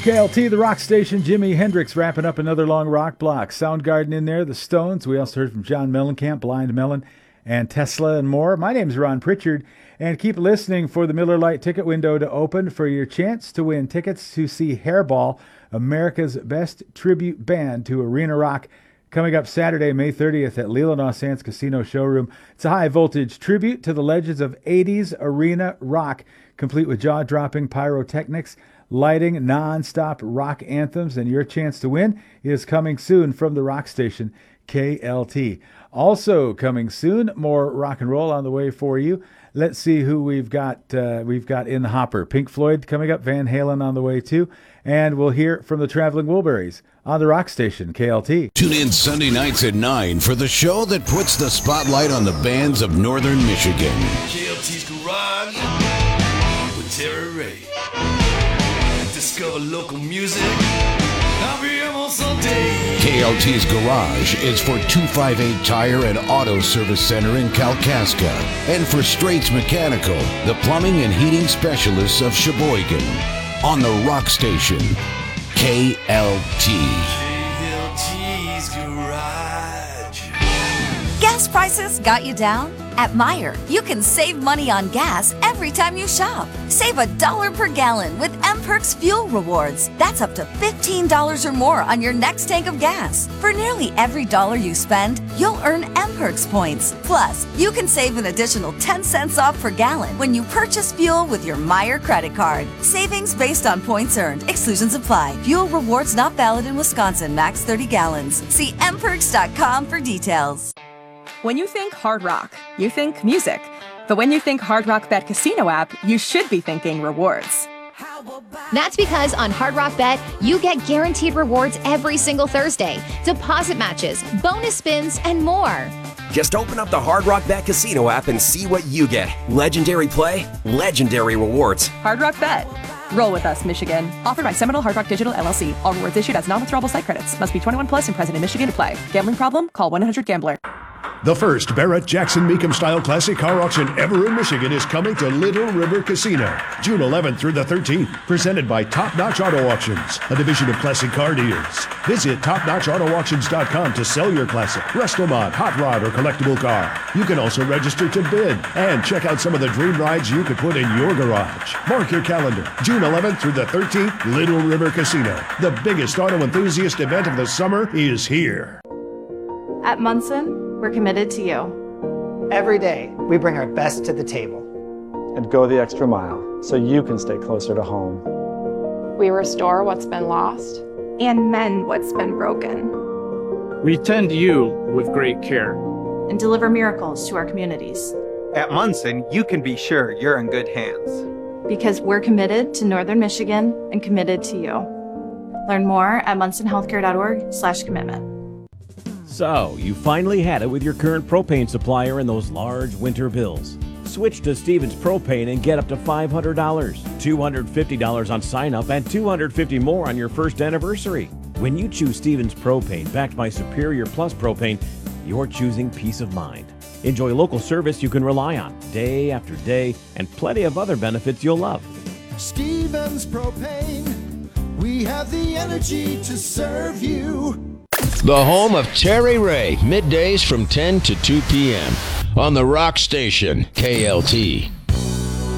KLT, the rock station. Jimi Hendrix wrapping up another long rock block. Soundgarden in there, the Stones. We also heard from John Mellencamp, Blind Melon, and Tesla and more. My name's Ron Pritchard, and keep listening for the Miller Lite ticket window to open for your chance to win tickets to see Hairball, America's best tribute band to arena rock, coming up Saturday, May 30th at Leelanau Sands Casino Showroom. It's a high-voltage tribute to the legends of 80s arena rock, complete with jaw-dropping pyrotechnics, lighting, non-stop rock anthems, and your chance to win is coming soon from the rock station, KLT. Also coming soon, more rock and roll on the way for you. Let's see who we've got in the hopper. Pink Floyd coming up, Van Halen on the way too, and we'll hear from the Traveling Wilburys on the rock station, KLT. Tune in Sunday nights at 9 for the show that puts the spotlight on the bands of Northern Michigan. KLT's Garage with Terry Ray. Discover local music. I'll be almost all day. KLT's Garage is for 258 Tire and Auto Service Center in Kalkaska, and for Straits Mechanical, the plumbing and heating specialists of Sheboygan. On the rock station, KLT. KLT's Garage. Gas prices got you down? At Meijer, you can save money on gas every time you shop. Save $1 per gallon with M-Perks Fuel Rewards. That's up to $15 or more on your next tank of gas. For nearly every dollar you spend, you'll earn M-Perks points. Plus, you can save an additional 10 cents off per gallon when you purchase fuel with your Meijer credit card. Savings based on points earned. Exclusions apply. Fuel rewards not valid in Wisconsin. Max 30 gallons. See mperks.com for details. When you think Hard Rock, you think music. But when you think Hard Rock Bet Casino app, you should be thinking rewards. That's because on Hard Rock Bet, you get guaranteed rewards every single Thursday, deposit matches, bonus spins, and more. Just open up the Hard Rock Bet Casino app and see what you get. Legendary play, legendary rewards. Hard Rock Bet. Roll with us, Michigan. Offered by Seminole Hard Rock Digital, LLC. All rewards issued as non-withdrawable site credits. Must be 21 plus and present in Michigan to play. Gambling problem? Call 1-800-GAMBLER. The first Barrett-Jackson Meekum-style classic car auction ever in Michigan is coming to Little River Casino, June 11th through the 13th, presented by Top Notch Auto Auctions, a division of classic car dealers. Visit topnotchautoauctions.com to sell your classic, resto mod, hot rod, or collectible car. You can also register to bid and check out some of the dream rides you could put in your garage. Mark your calendar, June 11th through the 13th, Little River Casino. The biggest auto enthusiast event of the summer is here. At Munson, we're committed to you. Every day, we bring our best to the table. And go the extra mile so you can stay closer to home. We restore what's been lost and mend what's been broken. We tend you with great care. And deliver miracles to our communities. At Munson, you can be sure you're in good hands. Because we're committed to Northern Michigan and committed to you. Learn more at munsonhealthcare.org/commitment. So, you finally had it with your current propane supplier and those large winter bills. Switch to Stevens Propane and get up to $500, $250 on sign-up, and $250 more on your first anniversary. When you choose Stevens Propane, backed by Superior Plus Propane, you're choosing peace of mind. Enjoy local service you can rely on day after day, and plenty of other benefits you'll love. Stevens Propane, we have the energy to serve you. The home of Terry Ray, middays from 10 to 2 p.m. on the rock station, KLT.